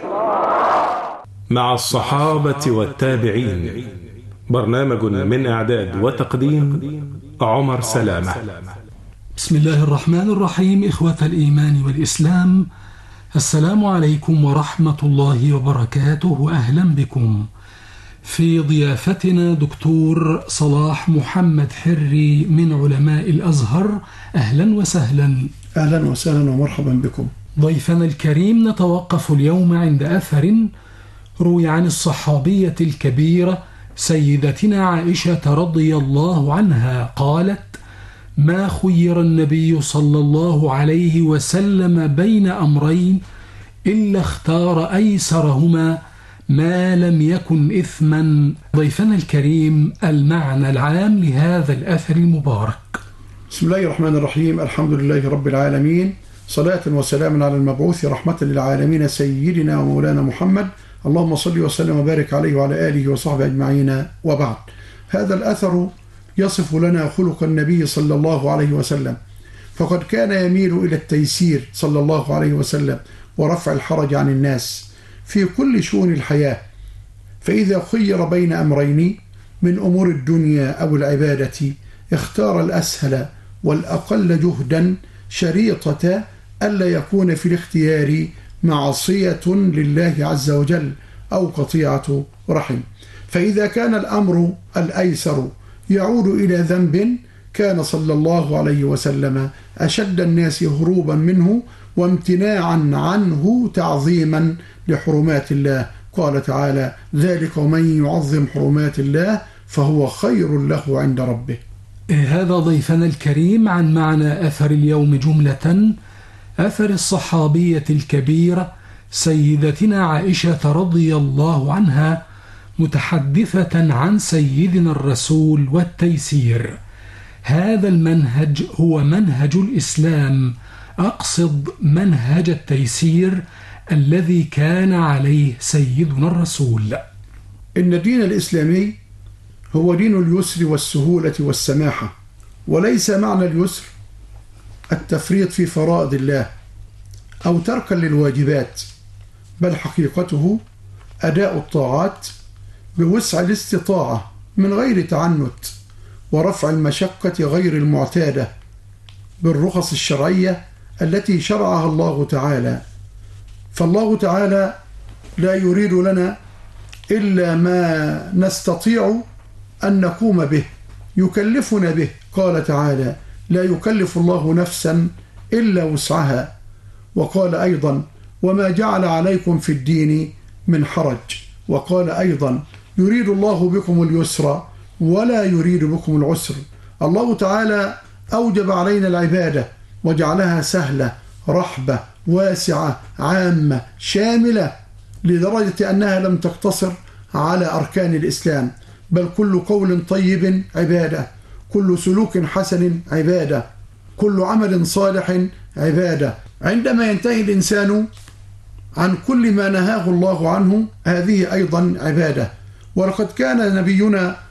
مع الصحابة والتابعين، برنامج من إعداد وتقديم عمر سلامة. بسم الله الرحمن الرحيم. إخوة الإيمان والإسلام، السلام عليكم ورحمة الله وبركاته، وأهلا بكم في ضيافتنا دكتور صلاح محمد حري من علماء الأزهر. أهلا وسهلا. أهلا وسهلا ومرحبا بكم. ضيفنا الكريم، نتوقف اليوم عند أثر روي عن الصحابية الكبيرة سيدتنا عائشة رضي الله عنها قالت: ما خير النبي صلى الله عليه وسلم بين أمرين إلا اختار أيسرهما ما لم يكن إثما. ضيفنا الكريم، المعنى العام لهذا الأثر المبارك. بسم الله الرحمن الرحيم. الحمد لله رب العالمين، صلاة وسلام على المبعوث رحمة للعالمين سيدنا ومولانا محمد، اللهم صل وسلم وبارك عليه وعلى آله وصحبه أجمعين، وبعد. هذا الأثر يصف لنا خلق النبي صلى الله عليه وسلم، فقد كان يميل إلى التيسير صلى الله عليه وسلم ورفع الحرج عن الناس في كل شؤون الحياة. فإذا خير بين أمرين من أمور الدنيا أو العبادة اختار الأسهل والأقل جهدا، شريطة ألا يكون في الاختيار معصية لله عز وجل أو قطيعة رحم. فإذا كان الأمر الأيسر يعود إلى ذنب كان صلى الله عليه وسلم أشد الناس هروبا منه وامتناعا عنه تعظيما لحرمات الله. قال تعالى: ذلك ومن يعظم حرمات الله فهو خير له عند ربه. هذا ضيفنا الكريم عن معنى أثر اليوم جملة. أثر الصحابية الكبيرة سيدتنا عائشة رضي الله عنها متحدثة عن سيدنا الرسول والتيسير. هذا المنهج هو منهج الإسلام، أقصد منهج التيسير الذي كان عليه سيدنا الرسول. إن الدين الإسلامي هو دين اليسر والسهولة والسماحة، وليس معنى اليسر التفريط في فرائض الله أو تركا للواجبات، بل حقيقته أداء الطاعات بوسع الاستطاعة من غير تعنت، ورفع المشقة غير المعتادة بالرخص الشرعية التي شرعها الله تعالى. فالله تعالى لا يريد لنا إلا ما نستطيع أن نقوم به، يكلفنا به. قال تعالى: لا يكلف الله نفسا إلا وسعها. وقال أيضا: وما جعل عليكم في الدين من حرج. وقال أيضا: يريد الله بكم اليسر ولا يريد بكم العسر. الله تعالى أوجب علينا العبادة وجعلها سهلة رحبة واسعة عامة شاملة، لدرجة أنها لم تقتصر على أركان الإسلام، بل كل قول طيب عبادة، كل سلوك حسن عبادة، كل عمل صالح عبادة. عندما ينتهي الإنسان عن كل ما نهاه الله عنه هذه أيضا عبادة. ولقد كان نبينا